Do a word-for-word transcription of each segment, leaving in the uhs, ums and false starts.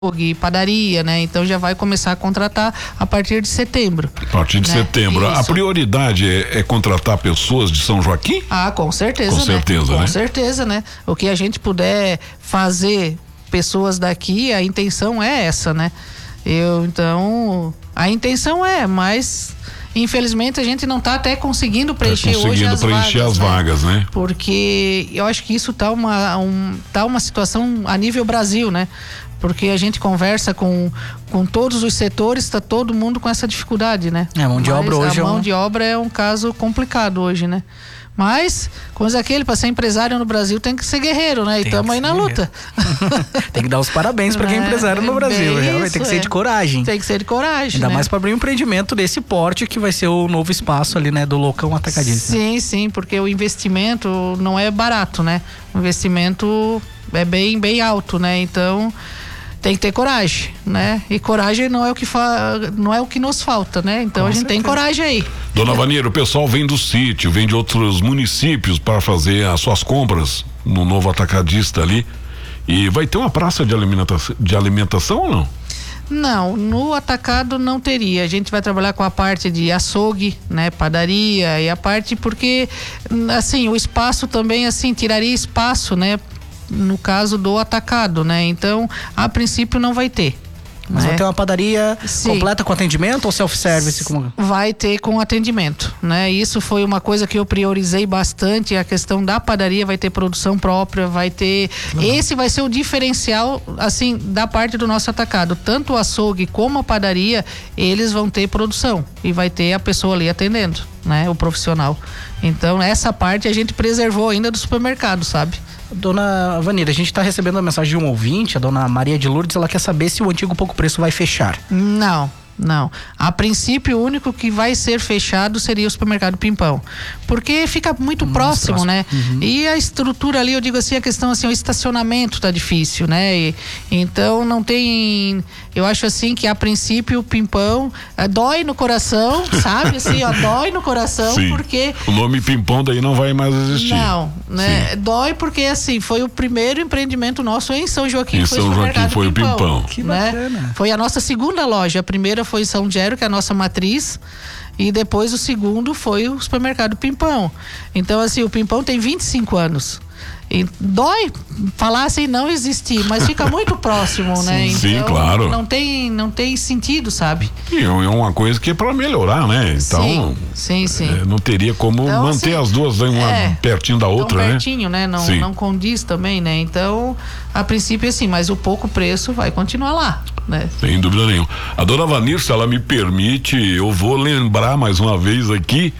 padaria, né? Então já vai começar a contratar a partir de setembro. A partir de né? setembro. Isso. A prioridade é, é contratar pessoas de São Joaquim? Ah, com certeza, com certeza, né? né? Com certeza, né? O que a gente puder fazer pessoas daqui, a intenção é essa, né? Eu, então, a intenção é, mas infelizmente a gente não está até conseguindo preencher tá conseguindo hoje as preencher vagas, as né? vagas, né? Porque eu acho que isso tá uma, um, tá uma situação a nível Brasil, né? Porque a gente conversa com, com todos os setores, está todo mundo com essa dificuldade, né? É, a mão de Mas obra hoje a mão é um... de obra é um caso complicado hoje, né? Mas, coisa aquele, para ser empresário no Brasil tem que ser guerreiro, né? E estamos aí na luta. Tem que dar os parabéns para quem é empresário no Brasil. Bem Realmente isso, tem que ser é. de coragem. Tem que ser de coragem. Ainda né? mais para abrir um empreendimento desse porte que vai ser o novo espaço ali, né? Do Locão Atacadista. Sim, sim, porque o investimento não é barato, né? O investimento é bem, bem alto, né? Então tem que ter coragem, né? E coragem não é o que fa... não é o que nos falta, né? Então Com a gente certeza. tem coragem aí. Dona Vanir, o pessoal vem do sítio, vem de outros municípios para fazer as suas compras no novo atacadista ali. E vai ter uma praça de alimentação, de alimentação ou não? Não, no atacado não teria. A gente vai trabalhar com a parte de açougue, né, padaria e a parte porque assim, o espaço também assim tiraria espaço, né? No caso do atacado, né? Então, a princípio não vai ter. Mas né? vai ter uma padaria Sim. completa com atendimento ou self-service? Como... Vai ter com atendimento, né? Isso foi uma coisa que eu priorizei bastante, a questão da padaria vai ter produção própria, vai ter... Uhum. Esse vai ser o diferencial, assim, da parte do nosso atacado. Tanto o açougue como a padaria, eles vão ter produção e vai ter a pessoa ali atendendo, né? O profissional. Então, essa parte a gente preservou ainda do supermercado, sabe? Dona Vanir, a gente está recebendo a mensagem de um ouvinte, a dona Maria de Lourdes, ela quer saber se o antigo Pouco Preço vai fechar. Não, não. A princípio, o único que vai ser fechado seria o supermercado Pimpão. Porque fica muito Mais próximo, próximo. né? Uhum. E a estrutura ali, eu digo assim, a questão assim, o estacionamento tá difícil, né? E, então não tem... Eu acho assim que a princípio o Pimpão é, dói no coração, sabe? Assim, ó, dói no coração. Sim. Porque... O nome Pimpão daí não vai mais existir. Não, né? Sim. Dói porque assim, foi o primeiro empreendimento nosso em São Joaquim. Em foi São o Joaquim foi o Pimpão. Pimpão. Que né? bacana. Foi a nossa segunda loja. A primeira foi em São Gero, que é a nossa matriz. E depois o segundo foi o supermercado Pimpão. Então assim, o Pimpão tem vinte e cinco anos. E dói falar assim não existir, mas fica muito próximo, sim, né? Então, sim, claro. Não tem, não tem sentido, sabe? E é uma coisa que é para melhorar, né? Então, sim, sim, sim. É, não teria como então, manter assim, as duas uma é, pertinho da outra, tão né? Pertinho, né? Não, não condiz também, né? Então, a princípio assim, mas o pouco preço vai continuar lá, né? Sem dúvida nenhuma. A dona Vanir, se ela me permite, eu vou lembrar mais uma vez aqui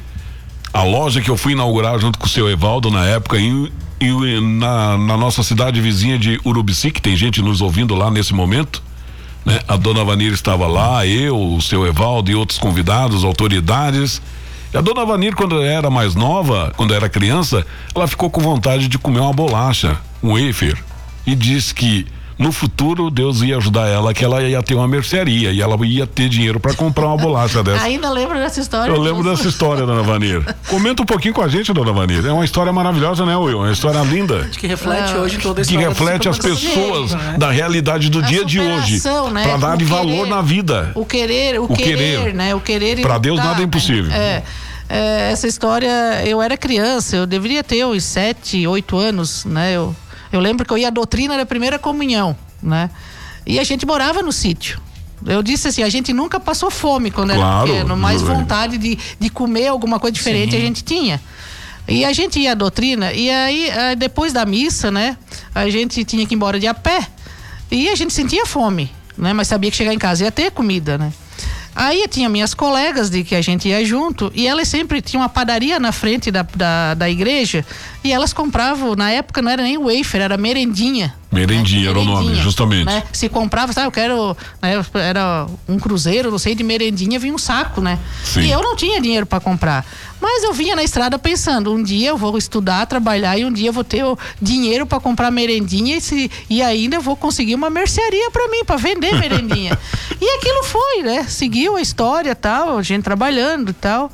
a loja que eu fui inaugurar junto com o seu Evaldo na época em E na, na nossa cidade vizinha de Urubici, que tem gente nos ouvindo lá nesse momento, né? A dona Vanir estava lá, eu, o seu Evaldo e outros convidados, autoridades. E a dona Vanir, quando era mais nova, quando era criança, ela ficou com vontade de comer uma bolacha, um wafer, e disse que no futuro Deus ia ajudar ela, que ela ia ter uma mercearia e ela ia ter dinheiro para comprar uma bolacha dessa. Ainda lembra dessa história? Eu lembro dessa história, dona Vanir. Comenta um pouquinho com a gente, dona Vanir. É uma história maravilhosa, né, Will? É uma história linda. Que reflete hoje toda a história. Que reflete as pessoas né? da realidade do a dia de hoje. Né? Para dar de valor na vida. O querer, o, o querer, querer, né? O querer. Para Deus nada é impossível. Né? É. É, essa história, eu era criança, eu deveria ter uns sete, oito anos, né? Eu, eu lembro que eu ia à doutrina da primeira comunhão, né? E a gente morava no sítio. Eu disse assim, a gente nunca passou fome quando claro, era pequeno, mas vontade de, de comer alguma coisa diferente. Sim. A gente tinha. E a gente ia à doutrina, e aí depois da missa, né? A gente tinha que ir embora de a pé, e a gente sentia fome, né? Mas sabia que chegar em casa ia ter comida, né? Aí tinha minhas colegas de que a gente ia junto e elas sempre tinham uma padaria na frente da, da, da igreja e elas compravam, na época não era nem wafer, era merendinha. Merendinha, né? Era o nome, justamente. Né? Se comprava, sabe, eu quero, né? Era um cruzeiro, não sei, de merendinha, vinha um saco, né? Sim. E eu não tinha dinheiro para comprar. Mas eu vinha na estrada pensando, um dia eu vou estudar, trabalhar e um dia eu vou ter o dinheiro para comprar merendinha e, se, e ainda eu vou conseguir uma mercearia para mim, para vender merendinha. E aquilo foi, né? Seguiu a história e tal, a gente trabalhando e tal.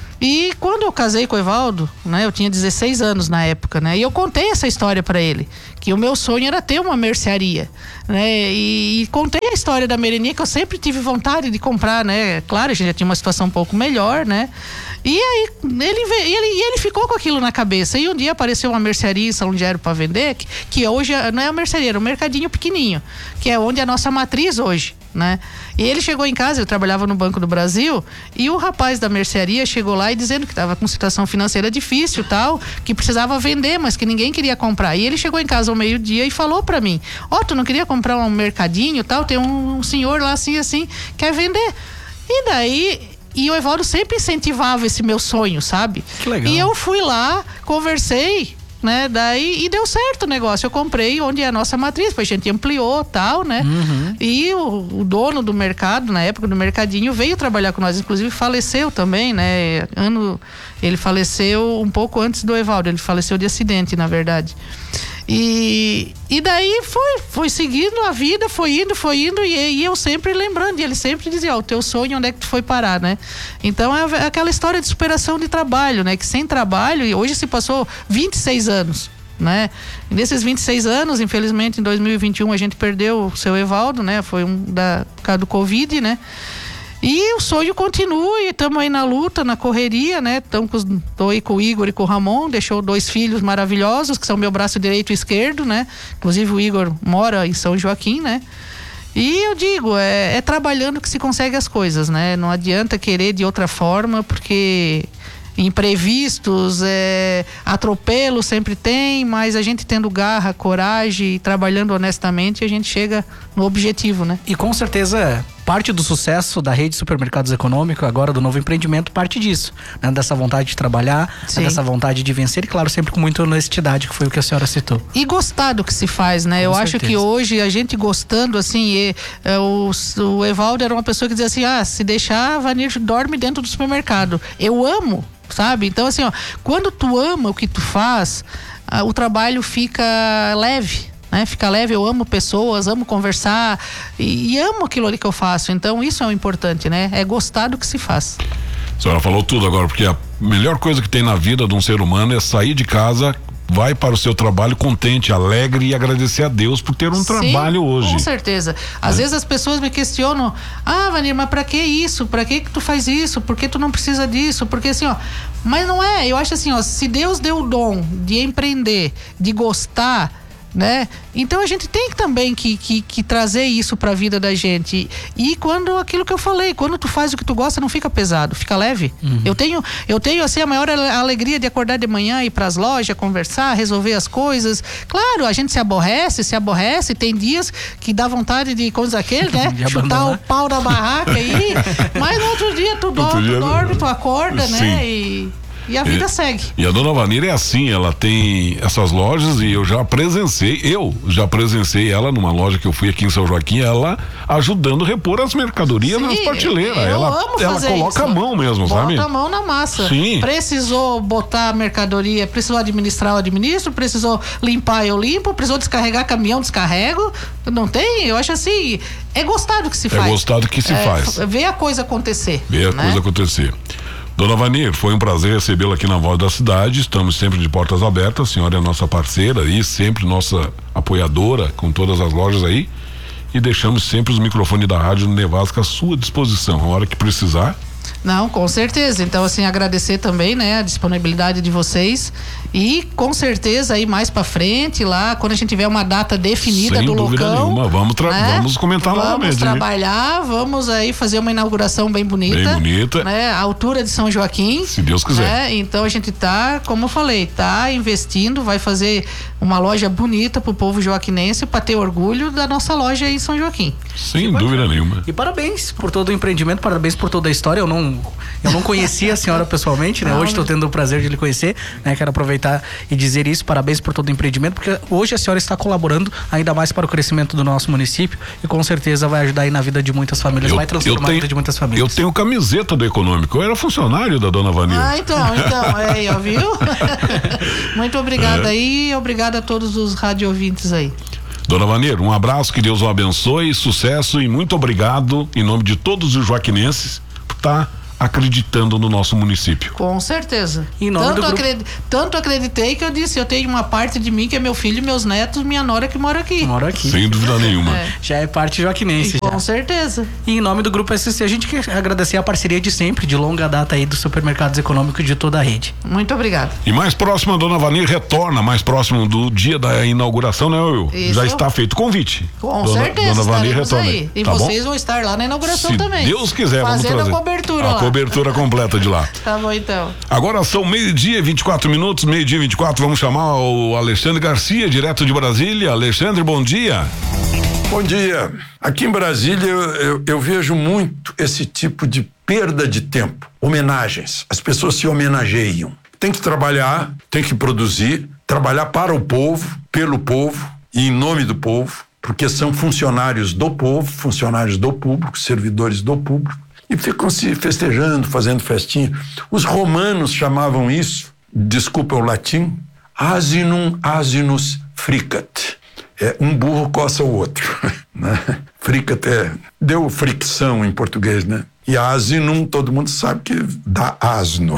E quando eu casei com o Evaldo, né, eu tinha dezesseis anos na época, né, e eu contei essa história para ele, que o meu sonho era ter uma mercearia, né? E, e contei a história da merendinha, que eu sempre tive vontade de comprar, né? Claro, a gente já tinha uma situação um pouco melhor, né? E aí ele, veio, ele, ele ficou com aquilo na cabeça. E um dia apareceu uma mercearia em São Lugero para vender, que, que hoje não é uma mercearia, era um mercadinho pequenininho, que é onde é a nossa matriz hoje, né? E ele chegou em casa, eu trabalhava no Banco do Brasil, e o rapaz da mercearia chegou lá e dizendo que estava com situação financeira difícil, tal, que precisava vender, mas que ninguém queria comprar. E ele chegou em casa ao meio-dia e falou para mim: ó, oh, tu não queria comprar um mercadinho, tal, tem um, um senhor lá assim, assim, quer vender. E daí... E o Evaldo sempre incentivava esse meu sonho, sabe? Que legal. E eu fui lá, conversei, né? Daí, e deu certo o negócio. Eu comprei onde é a nossa matriz, depois a gente ampliou, tal, né? Uhum. E o, o dono do mercado, na época do mercadinho, veio trabalhar com nós, inclusive faleceu também, né? Ano, ele faleceu um pouco antes do Evaldo, ele faleceu de acidente, na verdade. E, e daí foi, foi seguindo a vida, foi indo, foi indo, e, e eu sempre lembrando, e ele sempre dizia: ó, o teu sonho, onde é que tu foi parar, né? Então é aquela história de superação de trabalho, né? Que sem trabalho, e hoje se passou vinte e seis anos, né? E nesses vinte e seis anos, infelizmente, em dois mil e vinte e um a gente perdeu o seu Evaldo, né? Foi um da, por causa do Covid, né? E o sonho continua, e estamos aí na luta, na correria, né? Estou aí com o Igor e com o Ramon, deixou dois filhos maravilhosos, que são meu braço direito e esquerdo, né? Inclusive o Igor mora em São Joaquim, né? E eu digo, é, é trabalhando que se consegue as coisas, né? Não adianta querer de outra forma, porque imprevistos, é, atropelo sempre tem, mas a gente tendo garra, coragem e trabalhando honestamente, a gente chega no objetivo, né? E com certeza parte do sucesso da rede de supermercados econômico, agora do novo empreendimento, parte disso, né? Dessa vontade de trabalhar, né? Dessa vontade de vencer, e claro, sempre com muita honestidade, que foi o que a senhora citou. E gostar do que se faz, né? Com Eu certeza. Acho que hoje a gente gostando, assim, e, é, o, o Evaldo era uma pessoa que dizia assim: ah, se deixar, a Vanir dorme dentro do supermercado. Eu amo, sabe? Então, assim, ó, quando tu ama o que tu faz, ah, o trabalho fica leve, né? Fica leve. Eu amo pessoas, amo conversar e, e amo aquilo ali que eu faço. Então, isso é o importante, né? É gostar do que se faz. A senhora falou tudo agora, porque a melhor coisa que tem na vida de um ser humano é sair de casa, vai para o seu trabalho contente, alegre e agradecer a Deus por ter um Sim, trabalho hoje. Com certeza. Às é. vezes as pessoas me questionam: ah, Vanir, mas pra que isso? Pra que que tu faz isso? Por que tu não precisa disso? Porque assim, ó, mas não é, eu acho assim, ó, se Deus deu o dom de empreender, de gostar, né? Então a gente tem também que, que, que trazer isso pra vida da gente. E quando, aquilo que eu falei, quando tu faz o que tu gosta, não fica pesado, fica leve. Uhum. Eu tenho, eu tenho assim a maior alegria de acordar de manhã, ir pras lojas, conversar, resolver as coisas. Claro, a gente se aborrece, se aborrece, tem dias que dá vontade de coisa aquele, né? Chutar o pau da barraca aí, mas no outro dia tu, do, outro dia, tu dorme, tu acorda, sim, né? E E a vida e, segue. E a dona Vanir é assim, ela tem essas lojas, e eu já presenciei, eu já presenciei ela numa loja que eu fui aqui em São Joaquim, ela ajudando a repor as mercadorias. Sim, nas prateleiras. Eu ela amo ela fazer coloca isso. a mão mesmo, Bota sabe? Bota a mão na massa. Sim. Precisou botar a mercadoria, precisou administrar, eu administro, precisou limpar, eu limpo, precisou descarregar caminhão, descarrego. Não tem? Eu acho assim, é gostar do que se é faz. É gostar do que se é, faz. Ver a coisa acontecer. Ver a né? coisa acontecer. Dona Vanir, foi um prazer recebê-la aqui na Voz da Cidade. Estamos sempre de portas abertas. A senhora é nossa parceira e sempre nossa apoiadora com todas as lojas aí. E deixamos sempre os microfones da Rádio Nevasca à sua disposição, a hora que precisar. Não, com certeza. Então, assim, agradecer também, né, a disponibilidade de vocês, e com certeza aí mais pra frente, lá, quando a gente tiver uma data definida Sem do dúvida locão, nenhuma. Vamos, tra- né? vamos comentar lá Vamos mesmo. trabalhar, vamos aí fazer uma inauguração bem bonita. Bem bonita. Né? A altura de São Joaquim. Se Deus quiser. Né? Então a gente tá, como eu falei, tá investindo, vai fazer uma loja bonita pro povo joaquinense, pra ter orgulho da nossa loja aí em São Joaquim. Sem dúvida nenhuma. E parabéns por todo o empreendimento, parabéns por toda a história. Eu não, eu não conhecia a senhora pessoalmente, né? Não, hoje estou tendo o prazer de lhe conhecer, né? Quero aproveitar e dizer isso, parabéns por todo o empreendimento, porque hoje a senhora está colaborando ainda mais para o crescimento do nosso município, e com certeza vai ajudar aí na vida de muitas famílias, eu, vai transformar tenho, a vida de muitas famílias. Eu tenho camiseta do Econômico, eu era funcionário da dona Vanir. Ah, então, então, aí, ó, viu? Muito obrigada é. aí, obrigada a todos os rádio ouvintes aí. Dona Vanir, um abraço, que Deus o abençoe, sucesso e muito obrigado em nome de todos os joaquinenses por estar acreditando no nosso município. Com certeza. Em nome tanto, do grupo... acred... tanto acreditei que eu disse, eu tenho uma parte de mim que é meu filho, meus netos, minha nora que mora aqui. Moro aqui. Sem dúvida nenhuma. É. Já é parte joaquinense. Com já. certeza. E em nome do Grupo S C, a gente quer agradecer a parceria de sempre, de longa data aí dos supermercados econômicos de toda a rede. Muito obrigado. E mais próximo, a dona Vanir retorna, mais próximo do dia da inauguração, né, Will? Isso. Já está feito o convite. Com dona, certeza, Dona Vanir estaremos retorna. aí. E tá vocês bom? vão estar lá na inauguração Se também. Deus quiser, vamos Fazendo trazer a cobertura a lá. cobertura completa de lá. Tá bom, então. Agora são meio-dia e vinte e quatro minutos, meio-dia e vinte e quatro, vamos chamar o Alexandre Garcia, direto de Brasília. Alexandre, bom dia. Bom dia. Aqui em Brasília eu, eu, eu vejo muito esse tipo de perda de tempo. Homenagens. As pessoas se homenageiam. Tem que trabalhar, tem que produzir, trabalhar para o povo, pelo povo e em nome do povo, porque são funcionários do povo, funcionários do público, servidores do público, e ficam se festejando, fazendo festinha. Os romanos chamavam isso, desculpa o latim, asinum asinus fricat. É, um burro coça o outro, né? Fricat é, deu fricção em português, né? E asinum, todo mundo sabe que dá asno.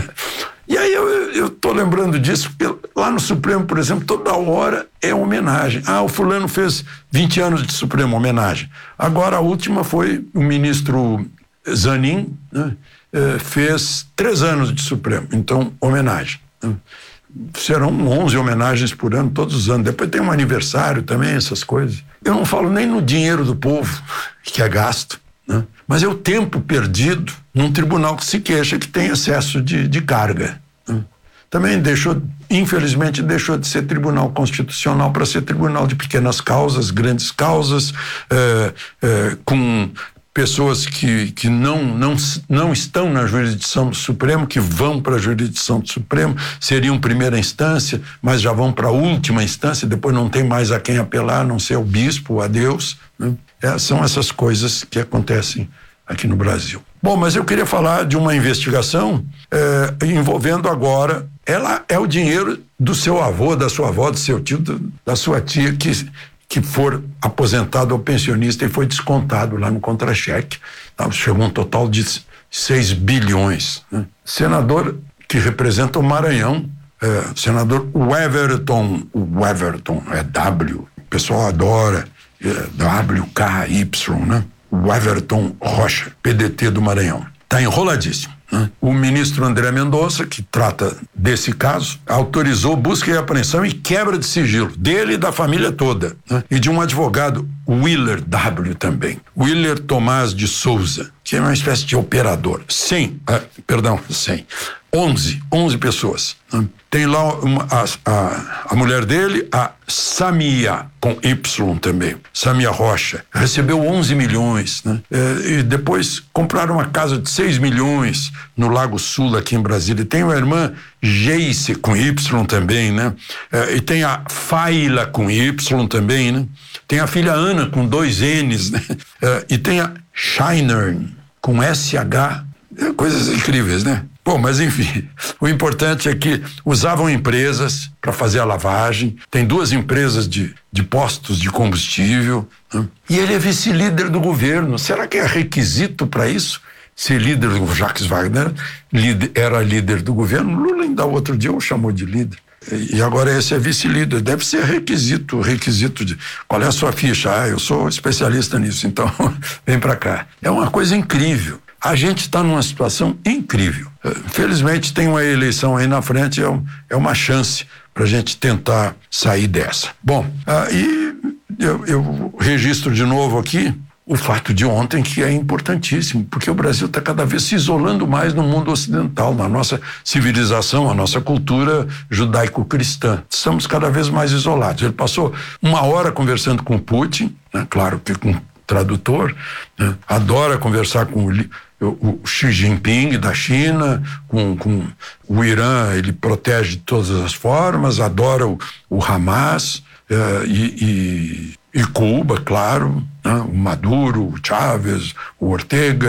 E aí eu, eu tô lembrando disso, porque lá no Supremo, por exemplo, toda hora é homenagem. Ah, o fulano fez vinte anos de Supremo, homenagem. Agora a última foi o ministro Zanin, né? eh, fez três anos de Supremo, então homenagem. Né? Serão onze homenagens por ano, todos os anos. Depois tem um aniversário também, essas coisas. Eu não falo nem no dinheiro do povo, que é gasto, né? Mas é o tempo perdido num tribunal que se queixa que tem excesso de, de carga. Né? Também deixou, infelizmente, deixou de ser tribunal constitucional para ser tribunal de pequenas causas, grandes causas, é, é, com pessoas que, que não, não, não estão na jurisdição do Supremo, que vão para a jurisdição do Supremo, seriam primeira instância, mas já vão para a última instância, depois não tem mais a quem apelar, a não ser o bispo, a Deus. Né? É, são essas coisas que acontecem aqui no Brasil. Bom, mas eu queria falar de uma investigação é, envolvendo agora, ela é o dinheiro do seu avô, da sua avó, do seu tio, do, da sua tia, que que for aposentado ou pensionista e foi descontado lá no contra-cheque. Chegou um total de seis bilhões. Né? Senador que representa o Maranhão, é, senador Weverton, o Weverton é W, o pessoal adora, é, W K Y, né? Weverton Rocha, P D T do Maranhão. Está enroladíssimo. Né? O ministro André Mendonça, que trata desse caso, autorizou busca e apreensão e quebra de sigilo dele e da família toda, né? E de um advogado, Willer W. também, Willer Tomás de Souza, que é uma espécie de operador. cem, ah, perdão, cem, onze, onze pessoas. Né? Tem lá uma, a, a, a mulher dele, a Samia, com Y também, Samia Rocha, recebeu onze milhões, né? É, e depois compraram uma casa de seis milhões no Lago Sul, aqui em Brasília. Tem a irmã Geice, com Y também, né? É, e tem a Faila, com Y também, né? Tem a filha Ana, com dois N's, né? É, e tem a Shiner, com S H, é, coisas incríveis, né? Bom, mas enfim, o importante é que usavam empresas para fazer a lavagem, tem duas empresas de, de postos de combustível, né? E ele é vice-líder do governo. Será que é requisito para isso? Ser líder do Jacques Wagner líder, era líder do governo, Lula ainda outro dia o chamou de líder. E agora esse é vice-líder, deve ser requisito, requisito de, qual é a sua ficha? Ah, eu sou especialista nisso, então vem para cá. É uma coisa incrível. A gente está numa situação incrível. Felizmente tem uma eleição aí na frente, é, um, é uma chance para a gente tentar sair dessa. Bom, aí eu, eu registro de novo aqui o fato de ontem, que é importantíssimo, porque o Brasil está cada vez se isolando mais no mundo ocidental, na nossa civilização, a nossa cultura judaico-cristã. Estamos cada vez mais isolados. Ele passou uma hora conversando com o Putin, né? Claro que com tradutor, né? Adora conversar com o o Xi Jinping da China, com, com o Irã, ele protege de todas as formas, adora o, o Hamas, eh, e, e, e Cuba, claro, né? O Maduro, o Chávez, o Ortega, né?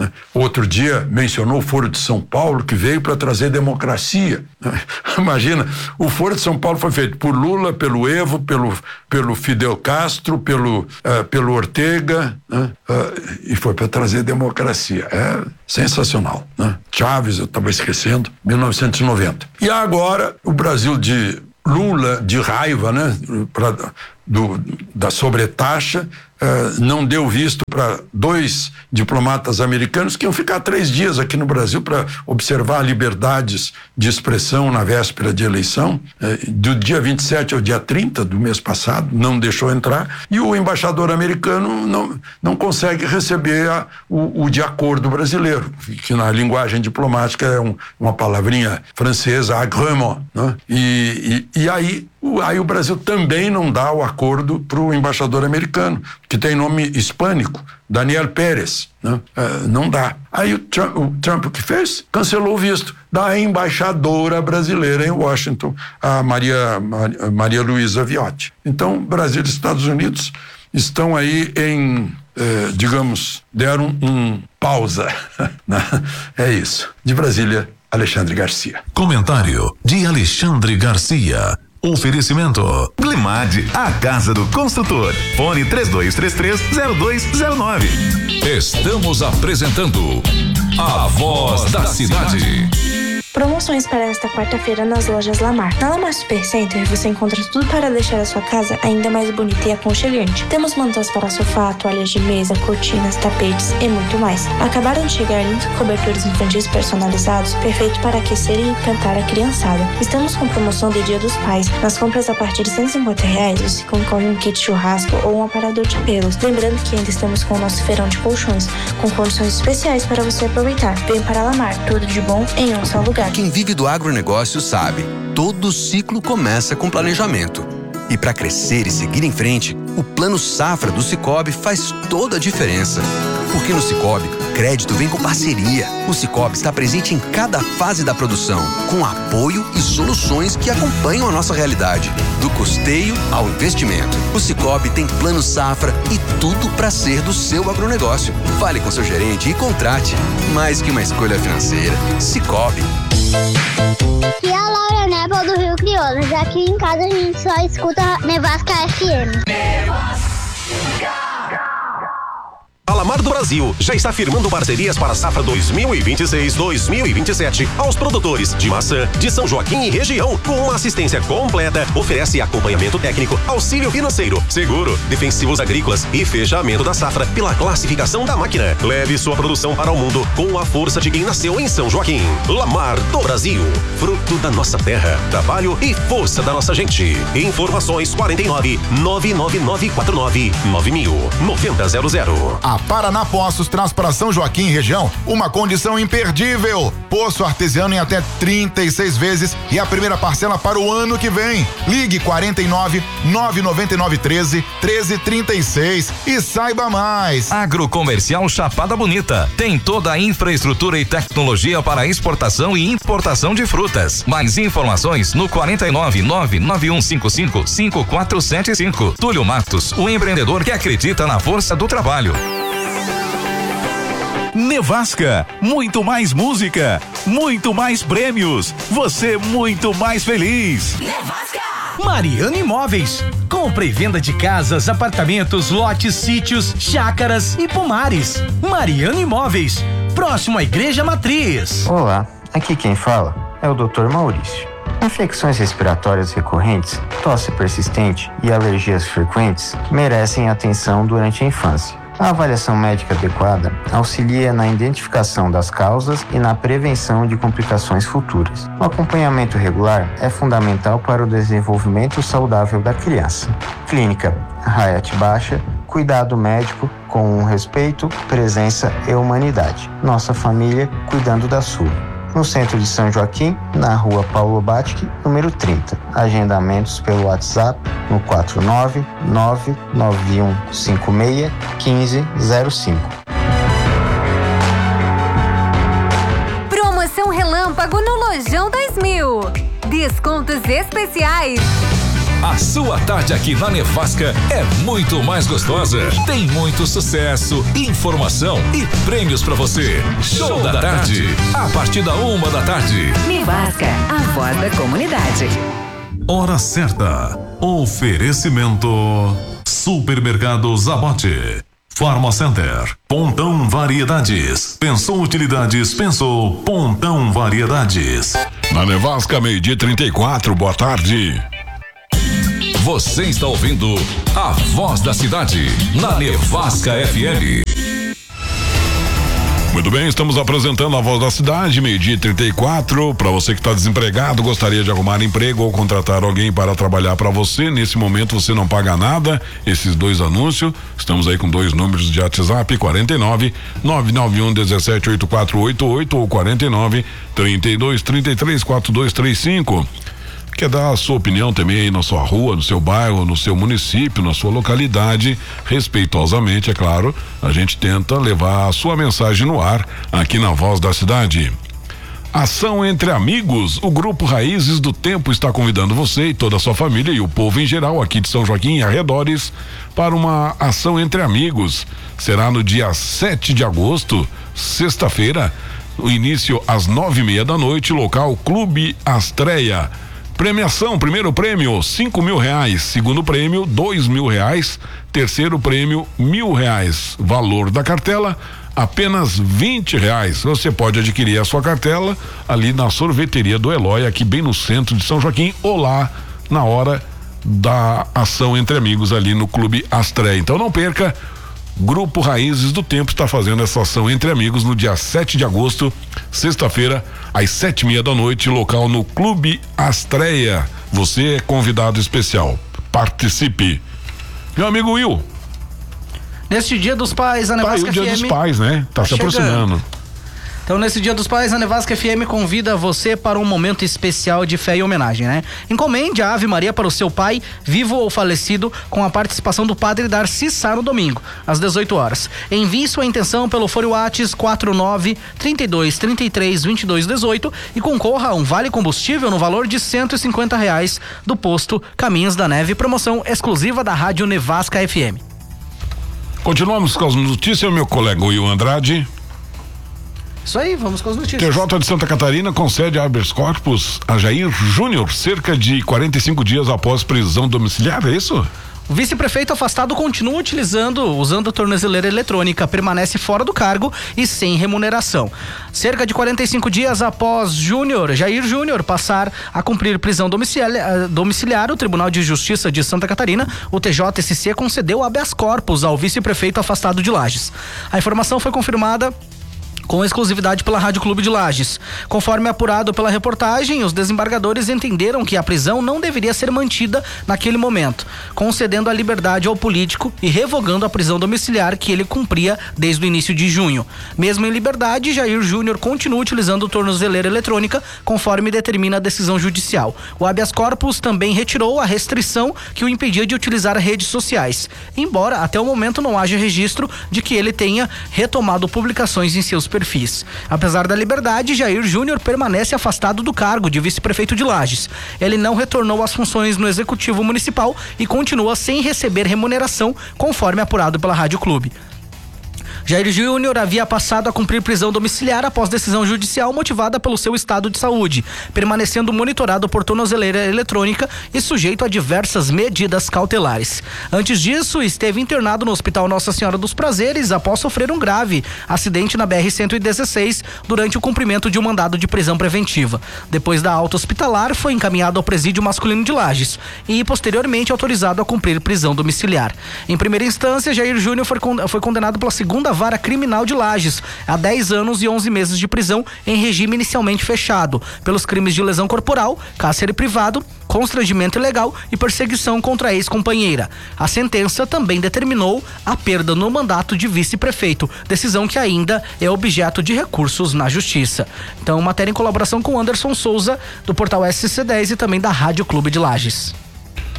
Outro dia mencionou o Foro de São Paulo, que veio para trazer democracia. Imagina, o Foro de São Paulo foi feito por Lula, pelo Evo, pelo, pelo Fidel Castro, pelo, uh, pelo Ortega, né? uh, e foi para trazer democracia. É sensacional, né? Chaves, eu estava esquecendo, mil novecentos e noventa. E agora, o Brasil de Lula, de raiva, né? Pra, do, da sobretaxa, uh, não deu visto para dois diplomatas americanos que iam ficar três dias aqui no Brasil para observar liberdades de expressão na véspera de eleição. Uh, do dia vinte e sete ao dia trinta do mês passado, não deixou entrar, e o embaixador americano não, não consegue receber a, o, o de acordo brasileiro, que na linguagem diplomática é um, uma palavrinha francesa, agrément, né? E, e, e aí, o, aí o Brasil também não dá o acordo para o embaixador americano, que tem nome hispânico, Daniel Pérez, né? Uh, não dá. Aí o Trump, o Trump o que fez? Cancelou o visto da embaixadora brasileira em Washington, a Maria, Maria, Maria Luísa Viotti. Então, Brasil e Estados Unidos estão aí em, eh, digamos, deram um pausa. É isso. De Brasília, Alexandre Garcia. Comentário de Alexandre Garcia. Oferecimento Glimad, a casa do construtor. Fone três dois três três, zero dois zero nove. Estamos apresentando A Voz da Cidade. Promoções para esta quarta-feira nas lojas Lamar. Na Lamar Supercenter você encontra tudo para deixar a sua casa ainda mais bonita e aconchegante. Temos mantas para sofá, toalhas de mesa, cortinas, tapetes e muito mais. Acabaram de chegar lindos cobertores infantis personalizados, perfeitos para aquecer e encantar a criançada. Estamos com promoção de Dia dos Pais. Nas compras a partir de cento e cinquenta reais você concorre um kit churrasco ou um aparador de pelos. Lembrando que ainda estamos com o nosso feirão de colchões, com condições especiais para você aproveitar. Vem para Lamar, tudo de bom em um só lugar. Quem vive do agronegócio sabe, todo ciclo começa com planejamento. E para crescer e seguir em frente, o Plano Safra do Sicoob faz toda a diferença. Porque no Sicoob, crédito vem com parceria. O Sicoob está presente em cada fase da produção, com apoio e soluções que acompanham a nossa realidade. Do custeio ao investimento. O Sicoob tem Plano Safra e tudo para ser do seu agronegócio. Fale com seu gerente e contrate. Mais que uma escolha financeira. Sicoob. Aqui é a Laura Nebel do Rio Crioulas. Aqui em casa a gente só escuta Nevasca F M. A Lamar do Brasil já está firmando parcerias para a safra dois mil e vinte e seis, dois mil e vinte e sete aos produtores de maçã de São Joaquim e região, com uma assistência completa, oferece acompanhamento técnico, auxílio financeiro, seguro, defensivos agrícolas e fechamento da safra pela classificação da máquina. Leve sua produção para o mundo com a força de quem nasceu em São Joaquim. Lamar do Brasil, fruto da nossa terra, trabalho e força da nossa gente. Informações quarenta e nove, nove nove nove quatro nove, nove mil, noventa zero zero. A Paraná Poços traz para São Joaquim e região uma condição imperdível. Poço artesiano em até trinta e seis vezes e a primeira parcela para o ano que vem. Ligue quarenta e nove, nove nove nove, treze, treze trinta e seis e saiba mais. Agrocomercial Chapada Bonita tem toda a infraestrutura e tecnologia para exportação e importação de frutas. Mais informações no quarenta e nove, nove nove um cinco cinco, cinco quatro sete cinco. Túlio Matos, o empreendedor que acredita na força do trabalho. Nevasca, muito mais música, muito mais prêmios, você muito mais feliz. Nevasca! Mariano Imóveis, compra e venda de casas, apartamentos, lotes, sítios, chácaras e pomares. Mariano Imóveis, próximo à Igreja Matriz. Olá, aqui quem fala é o doutor Maurício. Infecções respiratórias recorrentes, tosse persistente e alergias frequentes merecem atenção durante a infância. A avaliação médica adequada auxilia na identificação das causas e na prevenção de complicações futuras. O acompanhamento regular é fundamental para o desenvolvimento saudável da criança. Clínica Hayat Baixa, cuidado médico com respeito, presença e humanidade. Nossa família cuidando da sua. No centro de São Joaquim, na rua Paulo Batic, número trinta. Agendamentos pelo WhatsApp no quatro nove nove nove um cinco seis, um cinco zero cinco. Promoção Relâmpago no Lojão dois mil. Descontos especiais. A sua tarde aqui na Nevasca é muito mais gostosa. Tem muito sucesso, informação e prêmios pra você. Show da tarde, a partir da uma da tarde. Nevasca, a voz da comunidade. Hora certa. Oferecimento Supermercado Zabote, Farmacenter, Pontão Variedades. Pensou utilidades, pensou Pontão Variedades. Na Nevasca, meio-dia trinta e quatro, boa tarde. Você está ouvindo a voz da cidade na Nevasca F M. Muito bem, estamos apresentando a voz da cidade, meio-dia trinta e quatro. Para você que está desempregado, gostaria de arrumar emprego ou contratar alguém para trabalhar para você. Nesse momento você não paga nada. Esses dois anúncios, estamos aí com dois números de WhatsApp: quarenta e nove, nove nove um, dezessete, oitenta e quatro oitenta e oito ou quarenta e nove, trinta e dois, trinta e três, quarenta e dois trinta e cinco. Quer dar a sua opinião também aí na sua rua, no seu bairro, no seu município, na sua localidade, respeitosamente, é claro, a gente tenta levar a sua mensagem no ar aqui na Voz da Cidade. Ação entre amigos, o Grupo Raízes do Tempo está convidando você e toda a sua família e o povo em geral aqui de São Joaquim e arredores para uma ação entre amigos. Será no dia sete de agosto, sexta-feira, o início às nove e meia da noite, local Clube Astreia. Premiação: primeiro prêmio cinco mil reais, segundo prêmio dois mil reais, terceiro prêmio mil reais. Valor da cartela apenas vinte reais. Você pode adquirir a sua cartela ali na sorveteria do Eloy, aqui bem no centro de São Joaquim, ou lá na hora da ação entre amigos ali no Clube Astreia. Então não perca. Grupo Raízes do Tempo está fazendo essa ação entre amigos no dia sete de agosto, sexta-feira, às sete e meia da noite, local no Clube Astreia. Você é convidado especial. Participe. Meu amigo Will. Neste Dia dos Pais, a Nevasca tá aí o Dia F M... dos Pais, né? Tá, tá se chegando. aproximando. Então, nesse Dia dos Pais, a Nevasca F M convida você para um momento especial de fé e homenagem, né? Encomende a Ave Maria para o seu pai, vivo ou falecido, com a participação do padre Darcy Sá no domingo, às dezoito horas. Envie sua intenção pelo Fone Whats quatro nove, trinta e dois, trinta e três, vinte e dois, dezoito e concorra a um vale combustível no valor de cento e cinquenta reais do posto Caminhos da Neve, promoção exclusiva da Rádio Nevasca F M. Continuamos com as notícias, meu colega Will Andrade. Isso aí, vamos com as notícias. T J de Santa Catarina concede habeas corpus a Jair Júnior cerca de quarenta e cinco dias após prisão domiciliar, é isso? O vice-prefeito afastado continua utilizando, usando a tornozeleira eletrônica, permanece fora do cargo e sem remuneração. Cerca de quarenta e cinco dias após Júnior, Jair Júnior passar a cumprir prisão domiciliar, domiciliar, o Tribunal de Justiça de Santa Catarina, o T J S C, concedeu habeas corpus ao vice-prefeito afastado de Lages. A informação foi confirmada com exclusividade pela Rádio Clube de Lages. Conforme apurado pela reportagem, os desembargadores entenderam que a prisão não deveria ser mantida naquele momento, concedendo a liberdade ao político e revogando a prisão domiciliar que ele cumpria desde o início de junho. Mesmo em liberdade, Jair Júnior continua utilizando tornozeleira eletrônica, conforme determina a decisão judicial. O habeas corpus também retirou a restrição que o impedia de utilizar redes sociais, embora até o momento não haja registro de que ele tenha retomado publicações em seus perfis. Apesar da liberdade, Jair Júnior permanece afastado do cargo de vice-prefeito de Lages. Ele não retornou às funções no Executivo Municipal e continua sem receber remuneração, conforme apurado pela Rádio Clube. Jair Júnior havia passado a cumprir prisão domiciliar após decisão judicial motivada pelo seu estado de saúde, permanecendo monitorado por tornozeleira eletrônica e sujeito a diversas medidas cautelares. Antes disso, esteve internado no Hospital Nossa Senhora dos Prazeres após sofrer um grave acidente na B R cento e dezesseis durante o cumprimento de um mandado de prisão preventiva. Depois da alta hospitalar, foi encaminhado ao presídio masculino de Lages e posteriormente autorizado a cumprir prisão domiciliar. Em primeira instância, Jair Júnior foi condenado pela segunda Vara Criminal de Lages a dez anos e onze meses de prisão em regime inicialmente fechado, pelos crimes de lesão corporal, cárcere privado, constrangimento ilegal e perseguição contra a ex-companheira. A sentença também determinou a perda no mandato de vice-prefeito, decisão que ainda é objeto de recursos na Justiça. Então, matéria em colaboração com Anderson Souza, do portal S C dez e também da Rádio Clube de Lages.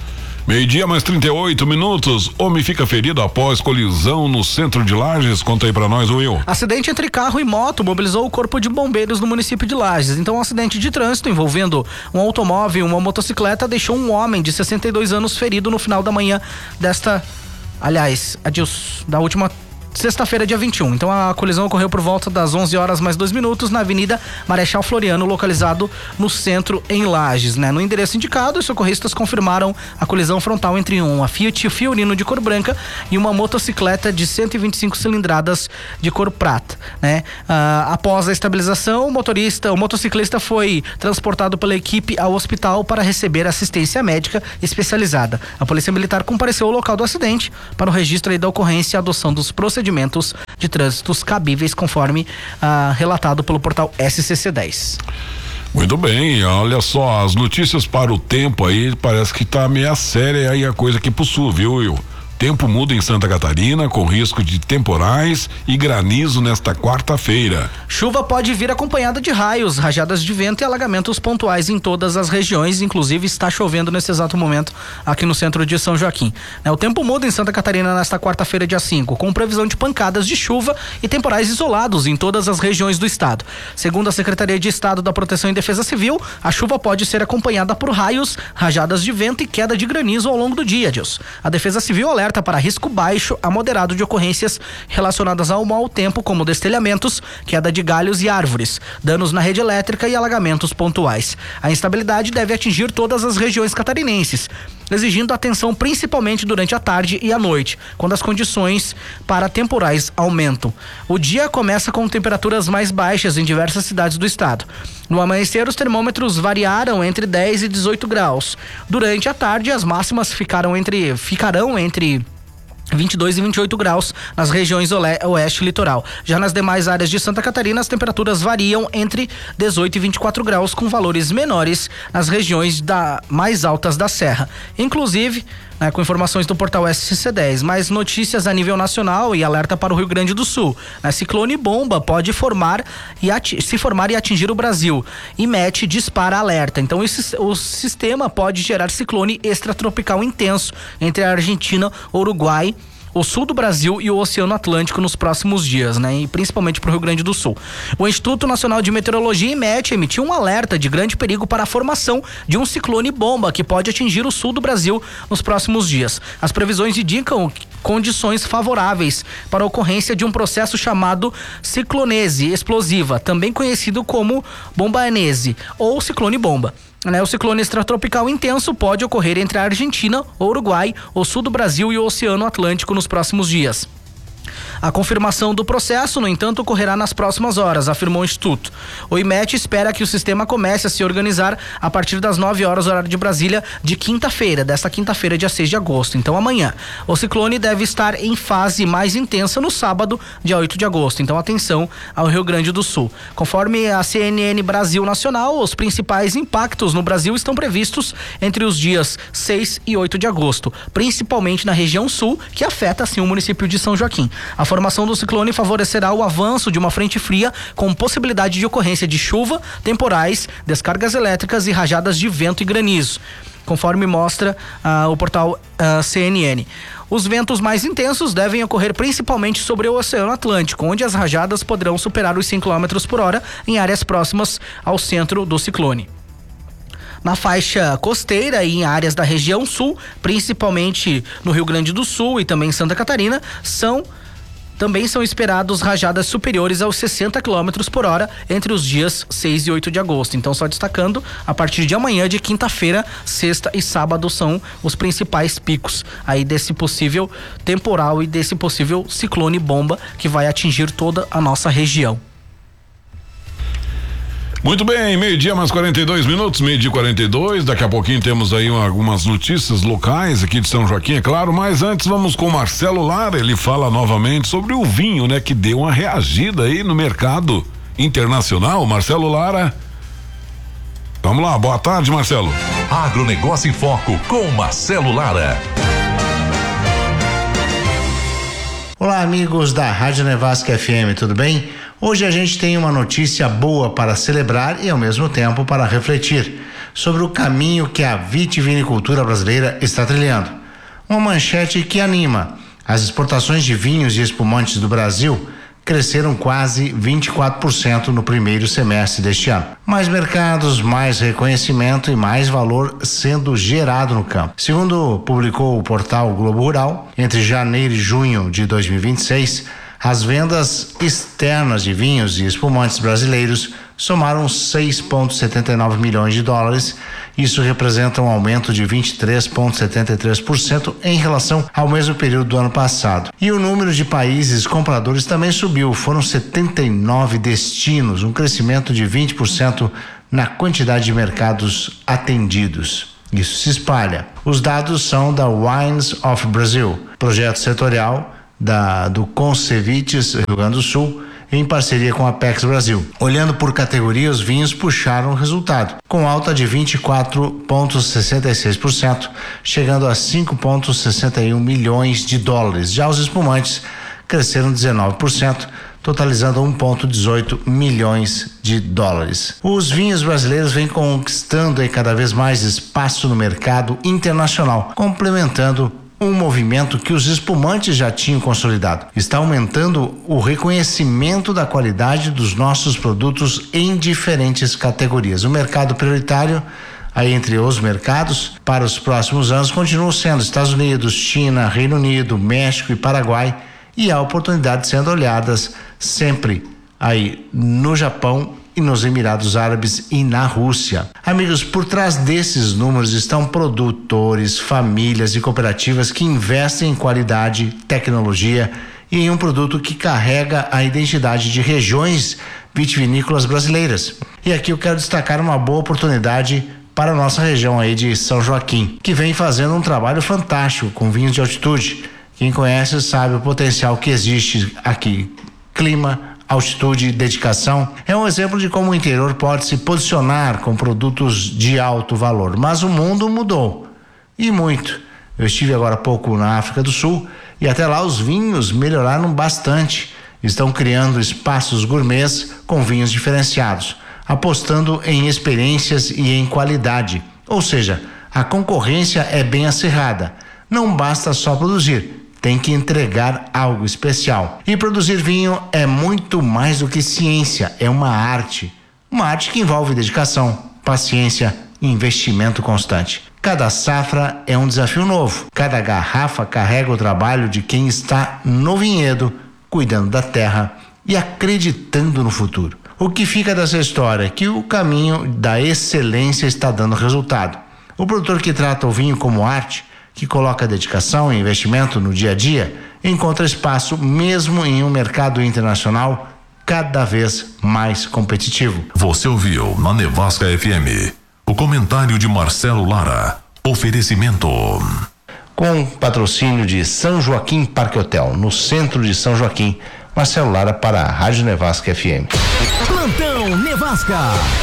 Meio-dia mais trinta e oito minutos. Homem fica ferido após colisão no centro de Lages. Conta aí pra nós, Will. Acidente entre carro e moto mobilizou o corpo de bombeiros no município de Lages. Então, um acidente de trânsito envolvendo um automóvel e uma motocicleta deixou um homem de sessenta e dois anos ferido no final da manhã desta, aliás, adios, da última sexta-feira, dia vinte e um. Então a colisão ocorreu por volta das onze horas mais dois minutos na Avenida Marechal Floriano, localizado no centro em Lages, né? No endereço indicado, os socorristas confirmaram a colisão frontal entre uma Fiat Fiorino de cor branca e uma motocicleta de cento e vinte e cinco cilindradas de cor prata, né? Ah, após a estabilização, o motorista, o motociclista foi transportado pela equipe ao hospital para receber assistência médica especializada. A Polícia Militar compareceu ao local do acidente para o registro aí da ocorrência e a adoção dos procedimentos de trânsitos cabíveis, conforme ah, relatado pelo portal S C C dez. Muito bem, olha só, as notícias para o tempo aí, parece que tá meia séria aí a coisa aqui pro sul, viu, Will? Tempo muda em Santa Catarina, com risco de temporais e granizo nesta quarta-feira. Chuva pode vir acompanhada de raios, rajadas de vento e alagamentos pontuais em todas as regiões, inclusive está chovendo nesse exato momento aqui no centro de São Joaquim. O tempo muda em Santa Catarina nesta quarta-feira, dia cinco, com previsão de pancadas de chuva e temporais isolados em todas as regiões do estado. Segundo a Secretaria de Estado da Proteção e Defesa Civil, a chuva pode ser acompanhada por raios, rajadas de vento e queda de granizo ao longo do dia, Deus. A Defesa Civil alerta para risco baixo a moderado de ocorrências relacionadas ao mau tempo, como destelhamentos, queda de galhos e árvores, danos na rede elétrica e alagamentos pontuais. A instabilidade deve atingir todas as regiões catarinenses, exigindo atenção principalmente durante a tarde e a noite, quando as condições para temporais aumentam. O dia começa com temperaturas mais baixas em diversas cidades do estado. No amanhecer, os termômetros variaram entre dez e dezoito graus. Durante a tarde, as máximas ficaram entre, ficarão entre vinte e dois e vinte e oito graus nas regiões oeste e litoral. Já nas demais áreas de Santa Catarina, as temperaturas variam entre dezoito e vinte e quatro graus, com valores menores nas regiões da, mais altas da Serra. Inclusive, né, com informações do portal S C C dez, mais notícias a nível nacional e alerta para o Rio Grande do Sul. Né, ciclone bomba pode formar e ati- se formar e atingir o Brasil. I M E T dispara alerta. Então, esse, o sistema pode gerar ciclone extratropical intenso entre a Argentina, Uruguai, o sul do Brasil e o Oceano Atlântico nos próximos dias, né? E principalmente para o Rio Grande do Sul. O Instituto Nacional de Meteorologia, I M E T, emitiu um alerta de grande perigo para a formação de um ciclone bomba que pode atingir o sul do Brasil nos próximos dias. As previsões indicam condições favoráveis para a ocorrência de um processo chamado ciclonese explosiva, também conhecido como bombanese ou ciclone bomba. O ciclone extratropical intenso pode ocorrer entre a Argentina, o Uruguai, o sul do Brasil e o Oceano Atlântico nos próximos dias. A confirmação do processo, no entanto, ocorrerá nas próximas horas, afirmou o Instituto. O I M E T espera que o sistema comece a se organizar a partir das nove horas, horário de Brasília, de quinta-feira, desta quinta-feira, dia seis de agosto, então amanhã. O ciclone deve estar em fase mais intensa no sábado, dia oito de agosto, então atenção ao Rio Grande do Sul. Conforme a C N N Brasil Nacional, os principais impactos no Brasil estão previstos entre os dias seis e oito de agosto, principalmente na região sul, que afeta assim o município de São Joaquim. A formação do ciclone favorecerá o avanço de uma frente fria com possibilidade de ocorrência de chuva, temporais, descargas elétricas e rajadas de vento e granizo, conforme mostra uh, o portal uh, C N N. Os ventos mais intensos devem ocorrer principalmente sobre o Oceano Atlântico, onde as rajadas poderão superar os cem quilômetros por hora em áreas próximas ao centro do ciclone. Na faixa costeira e em áreas da região sul, principalmente no Rio Grande do Sul e também em Santa Catarina, são também são esperados rajadas superiores aos sessenta quilômetros por hora entre os dias seis e oito de agosto. Então, só destacando, a partir de amanhã, de quinta-feira, sexta e sábado são os principais picos aí desse possível temporal e desse possível ciclone bomba que vai atingir toda a nossa região. Muito bem, meio-dia mais quarenta e dois minutos, meio-dia e quarenta e dois, daqui a pouquinho temos aí algumas notícias locais aqui de São Joaquim, é claro, mas antes vamos com o Marcelo Lara, ele fala novamente sobre o vinho, né, que deu uma reagida aí no mercado internacional. Marcelo Lara, vamos lá, boa tarde, Marcelo. Agronegócio em Foco com Marcelo Lara. Olá, amigos da Rádio Nevasca F M, tudo bem? Hoje a gente tem uma notícia boa para celebrar e ao mesmo tempo para refletir. sobre o caminho que a vitivinicultura brasileira está trilhando. Uma manchete que anima. As exportações de vinhos e espumantes do Brasil cresceram quase vinte e quatro por cento no primeiro semestre deste ano. Mais mercados, mais reconhecimento e mais valor sendo gerado no campo. Segundo publicou o portal Globo Rural, entre janeiro e junho de dois mil e vinte e seis, as vendas externas de vinhos e espumantes brasileiros somaram seis vírgula setenta e nove milhões de dólares. Isso representa um aumento de vinte e três vírgula setenta e três por cento em relação ao mesmo período do ano passado. E o número de países compradores também subiu. Foram setenta e nove destinos, um crescimento de vinte por cento na quantidade de mercados atendidos. Isso se espalha. Os dados são da Wines of Brazil, projeto setorial da, do Concevites Rio Grande do Sul, em parceria com a Apex Brasil. Olhando por categoria, os vinhos puxaram o resultado, com alta de vinte e quatro vírgula sessenta e seis por cento, chegando a cinco vírgula sessenta e um milhões de dólares. Já os espumantes cresceram dezenove por cento, totalizando um vírgula dezoito milhões de dólares. Os vinhos brasileiros vêm conquistando aí cada vez mais espaço no mercado internacional, complementando um movimento que os espumantes já tinham consolidado. Está aumentando o reconhecimento da qualidade dos nossos produtos em diferentes categorias. O mercado prioritário, aí entre os mercados, para os próximos anos, continuam sendo Estados Unidos, China, Reino Unido, México e Paraguai, e há oportunidades sendo olhadas sempre aí no Japão e nos Emirados Árabes e na Rússia. Amigos, por trás desses números estão produtores, famílias e cooperativas que investem em qualidade, tecnologia e em um produto que carrega a identidade de regiões vitivinícolas brasileiras. E aqui eu quero destacar uma boa oportunidade para a nossa região aí de São Joaquim, que vem fazendo um trabalho fantástico com vinhos de altitude. Quem conhece sabe o potencial que existe aqui. Clima, altitude e dedicação. É um exemplo de como o interior pode se posicionar com produtos de alto valor. Mas o mundo mudou. E muito. Eu estive agora há pouco na África do Sul e até lá os vinhos melhoraram bastante. Estão criando espaços gourmets com vinhos diferenciados, apostando em experiências e em qualidade. Ou seja, a concorrência é bem acirrada. Não basta só produzir. Tem que entregar algo especial. E produzir vinho é muito mais do que ciência, é uma arte. Uma arte que envolve dedicação, paciência e investimento constante. Cada safra é um desafio novo. Cada garrafa carrega o trabalho de quem está no vinhedo, cuidando da terra e acreditando no futuro. O que fica dessa história é que o caminho da excelência está dando resultado. O produtor que trata o vinho como arte, que coloca dedicação e investimento no dia a dia, encontra espaço mesmo em um mercado internacional cada vez mais competitivo. Você ouviu na Nevasca F M o comentário de Marcelo Lara. Oferecimento. Com patrocínio de São Joaquim Parque Hotel, no centro de São Joaquim, Marcelo Lara para a Rádio Nevasca F M. Plantão Nevasca.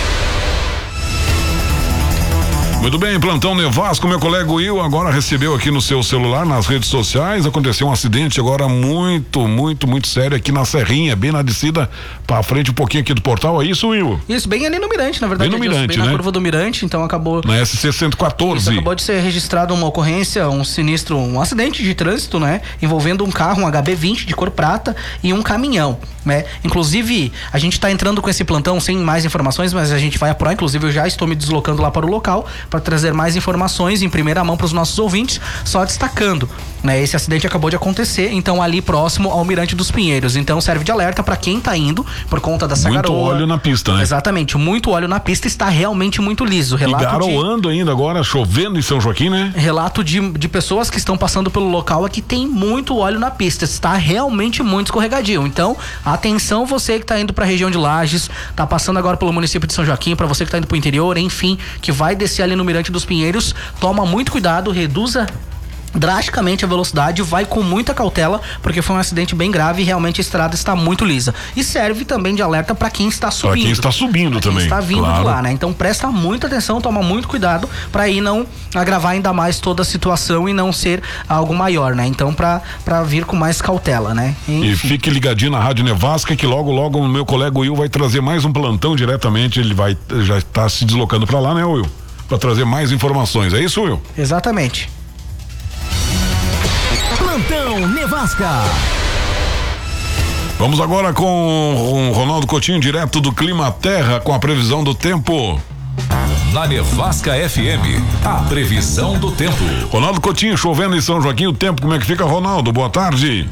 Muito bem, plantão Nevasca, meu colega Will agora recebeu aqui no seu celular, nas redes sociais, aconteceu um acidente agora muito, muito, muito sério aqui na Serrinha, bem na descida pra frente um pouquinho aqui do portal, é isso, Will? Isso, bem ali no Mirante, na verdade. Bem no Mirante, bem né? Na curva do Mirante, então acabou... Na S C cento e quatorze. Isso, acabou de ser registrada uma ocorrência, um sinistro, um acidente de trânsito, né? Envolvendo um carro, um H B vinte de cor prata e um caminhão, né? Inclusive, a gente tá entrando com esse plantão sem mais informações, mas a gente vai apurar, inclusive eu já estou me deslocando lá para o local para trazer mais informações em primeira mão para os nossos ouvintes, só destacando, né? Esse acidente acabou de acontecer, então ali próximo ao Mirante dos Pinheiros, então serve de alerta para quem tá indo por conta dessa muito garoa. Muito óleo na pista, né? Exatamente, muito óleo na pista, está realmente muito liso. Relato e garoando de... ainda agora, chovendo em São Joaquim, né? Relato de, de pessoas que estão passando pelo local é que tem muito óleo na pista, está realmente muito escorregadio, então atenção você que tá indo para a região de Lages, tá passando agora pelo município de São Joaquim, para você que tá indo pro interior, enfim, que vai descer ali no Mirante dos Pinheiros, toma muito cuidado, reduza drasticamente a velocidade, vai com muita cautela, porque foi um acidente bem grave e realmente a estrada está muito lisa. E serve também de alerta para quem está subindo. Para quem está subindo pra também. Quem está vindo claro. de lá, né? Então presta muita atenção, toma muito cuidado para aí não agravar ainda mais toda a situação e não ser algo maior, né? Então para para vir com mais cautela, né? Enfim. E fique ligadinho na Rádio Nevasca que logo logo o meu colega Will vai trazer mais um plantão diretamente, ele vai já está se deslocando para lá, né, Will? para trazer mais informações. É isso, Will? Exatamente. Plantão Nevasca. Vamos agora com o Ronaldo Coutinho, direto do Clima Terra, com a previsão do tempo. Na Nevasca F M, a previsão do tempo. Ronaldo Coutinho, chovendo em São Joaquim, o tempo, como é que fica, Ronaldo? Boa tarde.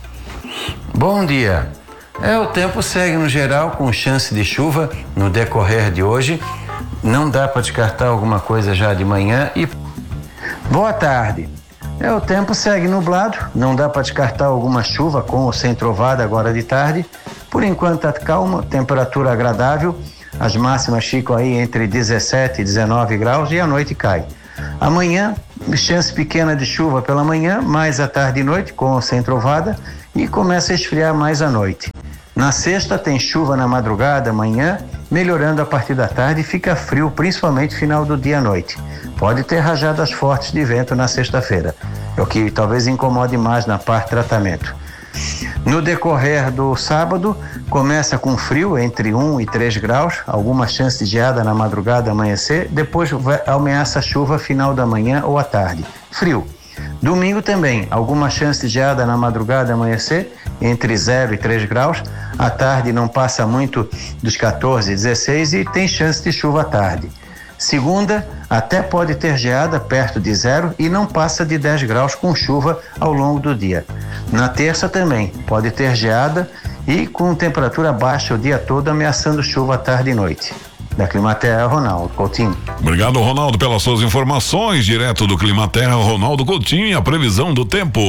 Bom dia. É, o tempo segue no geral com chance de chuva no decorrer de hoje. Não dá para descartar alguma coisa já de manhã e... Boa tarde. É, o tempo segue nublado, não dá para descartar alguma chuva com ou sem trovada agora de tarde. Por enquanto tá calma, temperatura agradável. As máximas ficam aí entre dezessete e dezenove graus e a noite cai. Amanhã, chance pequena de chuva pela manhã, mais à tarde e noite, com ou sem trovada, e começa a esfriar mais à noite. Na sexta tem chuva na madrugada, amanhã, melhorando a partir da tarde e fica frio, principalmente final do dia à noite. Pode ter rajadas fortes de vento na sexta-feira, é o que talvez incomode mais na parte tratamento. No decorrer do sábado, começa com frio entre um e três graus, alguma chance de geada na madrugada, amanhecer, depois vai, ameaça chuva final da manhã ou à tarde. Frio. Domingo também, alguma chance de geada na madrugada, amanhecer, entre zero e três graus, à tarde não passa muito dos quatorze, dezesseis e tem chance de chuva à tarde. Segunda, até pode ter geada perto de zero e não passa de dez graus com chuva ao longo do dia. Na terça também, pode ter geada e com temperatura baixa o dia todo, ameaçando chuva à tarde e noite. Da Climaterra, Ronaldo Coutinho. Obrigado, Ronaldo, pelas suas informações. Direto do Climaterra, Ronaldo Coutinho e a previsão do tempo.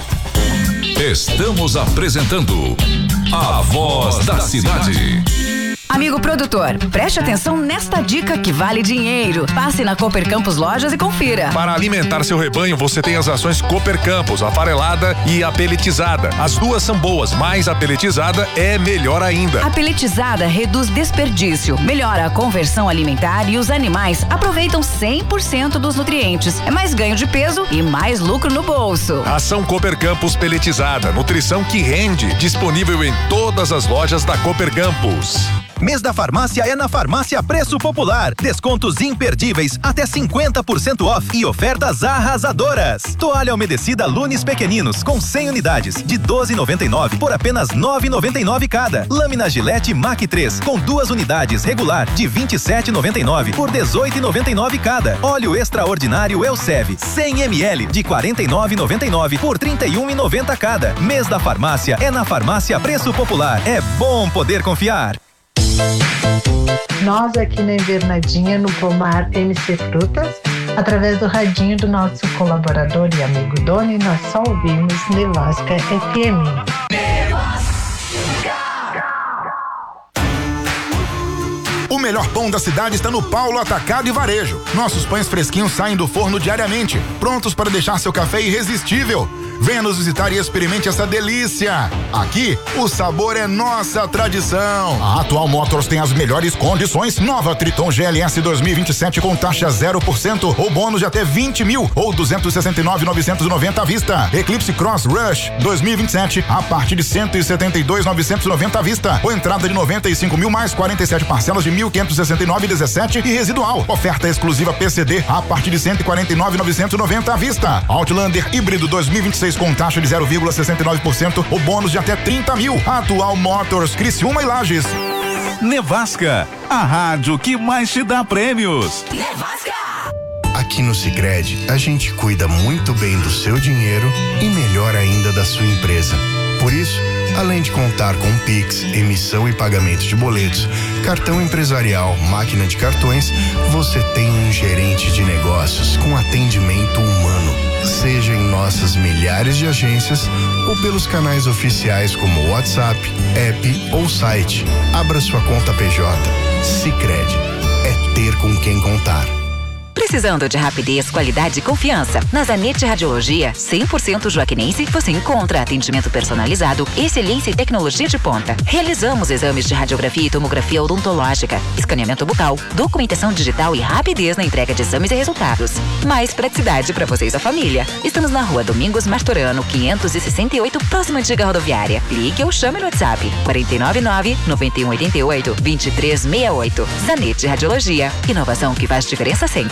Estamos apresentando a Voz da Cidade. Amigo produtor, preste atenção nesta dica que vale dinheiro. Passe na Cooper Campos Lojas e confira. Para alimentar seu rebanho, você tem as rações Cooper Campos, a farelada e a peletizada. As duas são boas, mas a peletizada é melhor ainda. A peletizada reduz desperdício, melhora a conversão alimentar e os animais aproveitam cem por cento dos nutrientes. É mais ganho de peso e mais lucro no bolso. Ação Cooper Campos peletizada, nutrição que rende, disponível em todas as lojas da Cooper Campos. Mês da farmácia é na Farmácia Preço Popular. Descontos imperdíveis, até cinquenta por cento off e ofertas arrasadoras. Toalha umedecida Lunes Pequeninos com cem unidades de doze reais e noventa e nove centavos por apenas nove reais e noventa e nove centavos cada. Lâmina Gillette Mac três com duas unidades regular de vinte e sete reais e noventa e nove centavos por dezoito reais e noventa e nove centavos cada. Óleo extraordinário Elsev cem mililitros de quarenta e nove reais e noventa e nove centavos por trinta e um reais e noventa centavos cada. Mês da farmácia é na Farmácia Preço Popular. É bom poder confiar. Nós aqui na Invernadinha, no Pomar M C Frutas, através do radinho do nosso colaborador e amigo Doni, nós só ouvimos Nevasca F M. O melhor pão da cidade está no Paulo Atacado e Varejo. Nossos pães fresquinhos saem do forno diariamente, prontos para deixar seu café irresistível. Venha nos visitar e experimente essa delícia. Aqui, o sabor é nossa tradição. A Atual Motors tem as melhores condições. Nova Triton G L S dois mil e vinte e sete com taxa zero por cento ou bônus de até vinte mil ou duzentos e sessenta e nove mil novecentos e noventa à vista. Eclipse Cross Rush dois mil e vinte e sete a partir de cento e setenta e dois mil novecentos e noventa à vista. Ou entrada de noventa e cinco mil mais quarenta e sete parcelas de mil quinhentos e sessenta e nove vírgula dezessete e residual. Oferta exclusiva P C D a partir de cento e quarenta e nove mil novecentos e noventa à vista. Outlander híbrido dois mil e vinte e seis com taxa de zero vírgula sessenta e nove por cento ou bônus de até trinta mil. Atual Motors, Criciúma e Lages. Nevasca, a rádio que mais te dá prêmios. Nevasca! Aqui no Sicredi, a gente cuida muito bem do seu dinheiro e melhor ainda da sua empresa. Por isso, além de contar com Pix, emissão e pagamento de boletos, cartão empresarial, máquina de cartões, você tem um gerente de negócios com atendimento humano. Seja em nossas milhares de agências ou pelos canais oficiais como WhatsApp, app ou site. Abra sua conta P J. Sicredi. É ter com quem contar. Precisando de rapidez, qualidade e confiança? Na Zanetti Radiologia, cem por cento joaquinense, você encontra atendimento personalizado, excelência e tecnologia de ponta. Realizamos exames de radiografia e tomografia odontológica, escaneamento bucal, documentação digital e rapidez na entrega de exames e resultados. Mais praticidade para você e sua família. Estamos na rua Domingos Martorano, quinhentos e sessenta e oito, próxima antiga rodoviária. Ligue ou chame no WhatsApp quatro nove nove, nove um oito oito, dois três seis oito. Zanetti Radiologia, inovação que faz diferença sempre.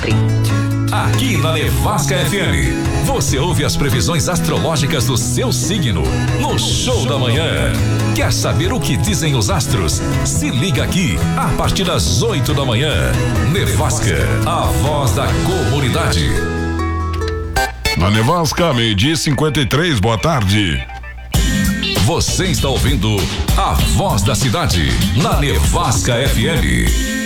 nove. Aqui na Nevasca F M, você ouve as previsões astrológicas do seu signo no Show da Manhã. Quer saber o que dizem os astros? Se liga aqui a partir das oito da manhã. Nevasca, a voz da comunidade. Na Nevasca, meio-dia e cinquenta e três, boa tarde. Você está ouvindo a voz da cidade na Nevasca F M.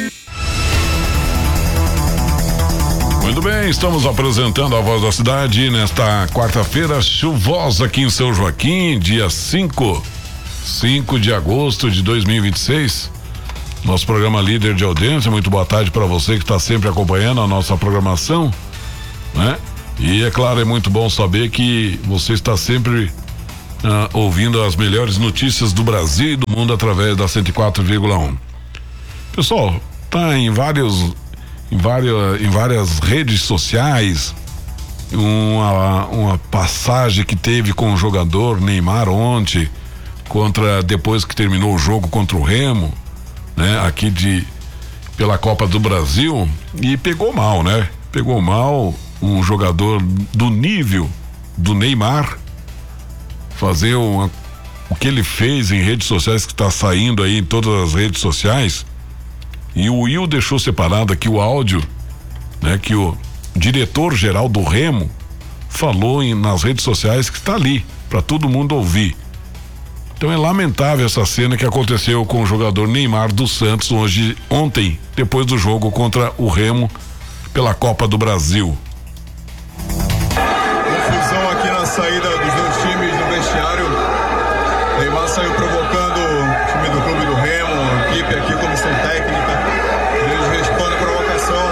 Muito bem, estamos apresentando a Voz da Cidade nesta quarta-feira chuvosa aqui em São Joaquim, dia cinco de agosto de dois mil e vinte e seis. Nosso programa líder de audiência. Muito boa tarde para você que está sempre acompanhando a nossa programação, né? E é claro, é muito bom saber que você está sempre uh, ouvindo as melhores notícias do Brasil e do mundo através da cento e quatro vírgula um. Pessoal, tá em vários Em várias, em várias redes sociais, uma, uma passagem que teve com o jogador Neymar ontem, contra, depois que terminou o jogo contra o Remo, né? Aqui de, pela Copa do Brasil, e pegou mal, né? Pegou mal um jogador do nível do Neymar fazer uma, o que ele fez em redes sociais, que está saindo aí em todas as redes sociais. E o Will deixou separado aqui o áudio, né, que o diretor-geral do Remo falou em, nas redes sociais, que está ali para todo mundo ouvir. Então é lamentável essa cena que aconteceu com o jogador Neymar do Santos hoje, ontem, depois do jogo contra o Remo pela Copa do Brasil. Confusão aqui na saída dos dois times no vestiário. Neymar saiu provocando o time do clube do Remo, a equipe aqui, comissão técnica. Eles respondem a provocação.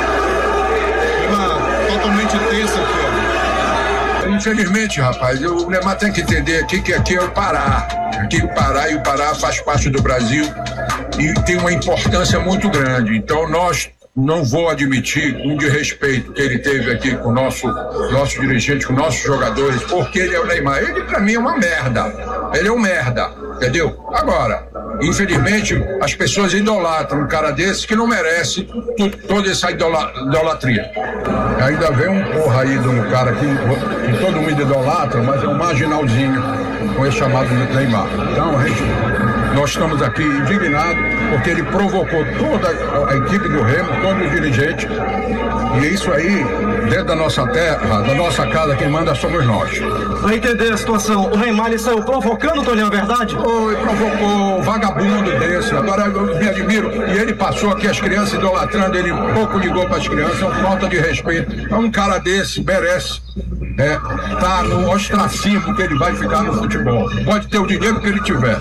Clima totalmente tenso aqui, ó. Infelizmente, rapaz, o Neymar tem que entender aqui que aqui é o Pará. Aqui é o Pará, e o Pará faz parte do Brasil e tem uma importância muito grande. Então nós não vou admitir um desrespeito que ele teve aqui com o nosso, nosso dirigente, com nossos jogadores, porque ele é o Neymar. Ele, pra mim, é uma merda. Ele é um merda, entendeu? Agora, infelizmente, as pessoas idolatram um cara desse que não merece tu, toda essa idola, idolatria. Ainda vem um porra aí de um cara que, que todo mundo idolatra, mas é um marginalzinho com esse chamado de Neymar. Então, a gente, nós estamos aqui indignados porque ele provocou toda a, a equipe do Remo, todos os dirigentes, e isso aí, dentro da nossa terra, da nossa casa, quem manda somos nós. Pra entender a situação, o Neymar ele saiu provocando, Toninho, a verdade? Oi, provocou um vagabundo desse, agora eu me admiro, e ele passou aqui as crianças idolatrando, ele pouco ligou para as crianças, é uma falta de respeito. Então um cara desse merece é, tá no ostracismo que ele vai ficar no futebol. Pode ter o dinheiro que ele tiver.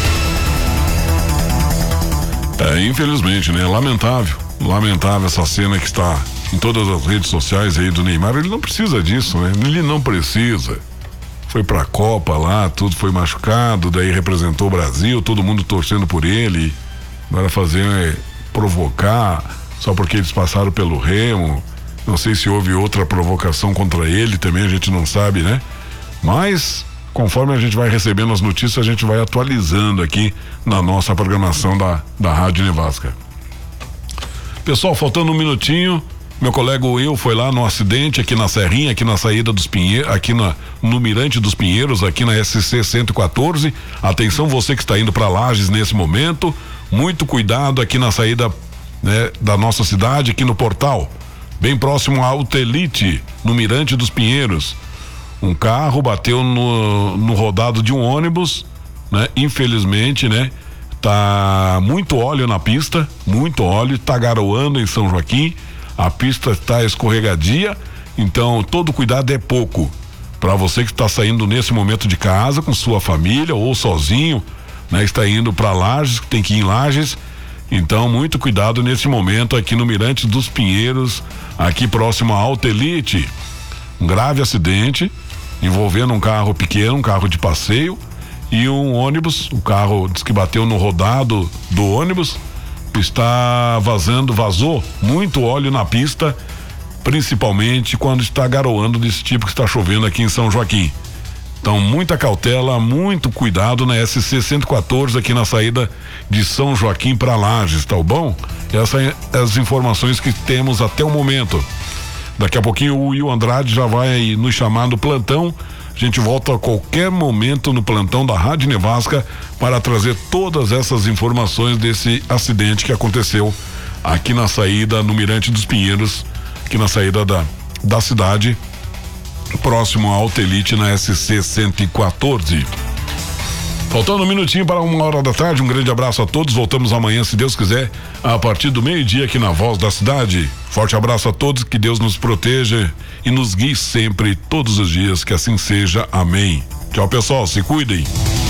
É, infelizmente, né? Lamentável, lamentável essa cena que está em todas as redes sociais aí do Neymar. Ele não precisa disso, né? Ele não precisa. Foi pra Copa lá, tudo foi machucado, daí representou o Brasil, todo mundo torcendo por ele. Agora fazer, é, provocar, só porque eles passaram pelo Remo. Não sei se houve outra provocação contra ele também, a gente não sabe, né? Mas, conforme a gente vai recebendo as notícias, a gente vai atualizando aqui na nossa programação da, da Rádio Nevasca. Pessoal, faltando um minutinho, meu colega Will foi lá no acidente aqui na Serrinha, aqui na saída dos Pinheiros, aqui na, no Mirante dos Pinheiros, aqui na S C cento e quatorze. Atenção, você que está indo para Lages nesse momento, muito cuidado aqui na saída, né, da nossa cidade, aqui no portal, bem próximo ao Telite, no Mirante dos Pinheiros. Um carro bateu no, no rodado de um ônibus, né? Infelizmente, né? Tá muito óleo na pista, muito óleo, tá garoando em São Joaquim, a pista está escorregadia, então todo cuidado é pouco. Para você que está saindo nesse momento de casa com sua família ou sozinho, né? Está indo para Lages, tem que ir em Lages, então muito cuidado nesse momento aqui no Mirante dos Pinheiros, aqui próximo ao Telite. Um grave acidente envolvendo um carro pequeno, um carro de passeio e um ônibus. O carro diz que bateu no rodado do ônibus, está vazando, vazou muito óleo na pista, principalmente quando está garoando desse tipo que está chovendo aqui em São Joaquim. Então, muita cautela, muito cuidado na S C cento e quatorze aqui na saída de São Joaquim para Lages, tá bom? Essas são as informações que temos até o momento. Daqui a pouquinho o Will Andrade já vai nos chamar no plantão. A gente volta a qualquer momento no plantão da Rádio Nevasca para trazer todas essas informações desse acidente que aconteceu aqui na saída no Mirante dos Pinheiros, aqui na saída da, da cidade, próximo à Altelite na S C cento e quatorze. Faltando um minutinho para uma hora da tarde, um grande abraço a todos. Voltamos amanhã, se Deus quiser, a partir do meio-dia aqui na Voz da Cidade. Forte abraço a todos, que Deus nos proteja e nos guie sempre, todos os dias, que assim seja. Amém. Tchau, pessoal, se cuidem.